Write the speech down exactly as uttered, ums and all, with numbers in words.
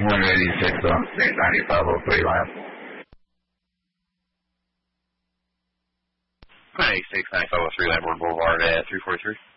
one eighty-six on State ninety-five oh three last. ninety-six, ninety-five oh three, Lamborn Boulevard at three forty-three.